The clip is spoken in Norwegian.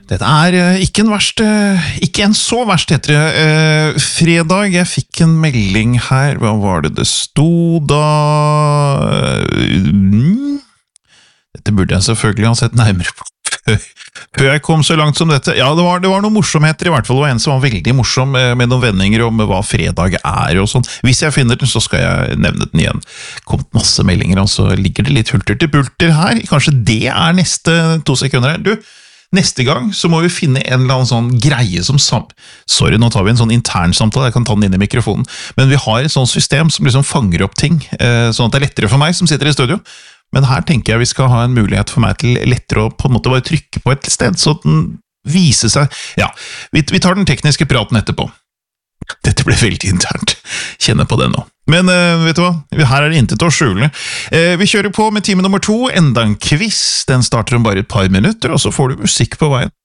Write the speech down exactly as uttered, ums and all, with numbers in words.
Dette er eh, ikke en verst, eh, ikke en så verst heter det. Eh, fredag, jeg fikk en melding her, hva var det det sto da? Eh, mm. Dette burde jeg selvfølgelig ha sett nærmere på før, før jeg kom så langt som dette. Ja, det var, det var noen morsomheter i hvert fall, det var en som var veldig morsom eh, med noen vendinger om hva fredag er og sånn. Hvis jeg finner den, så skal jeg nevne den igjen. Kom masse meldinger, og så ligger det litt hulter til bulter her. Kanskje det er neste to sekunder her. Du, neste gang så må vi finne en eller annen sånn greie som sam... Sorry, nå tar vi en sånn intern samtale, jeg kan ta den inn i mikrofonen. Men vi har et sånt system som liksom fanger opp ting, sånn at det er lettere for meg som sitter i studio. Men her tenker jeg vi skal ha en mulighet for meg til lettere å på en måte bare trykke på et sted, så den viser seg... Ja, vi, vi tar den tekniske praten etterpå. Dette ble veldig internt. Kjenner på det nå. Men uh, vet du hva? Her er det intet å skjule. Uh, vi kjører på med time nummer to, enda en quiz. Den starter om bare et par minutter, og så får du musikk på veien.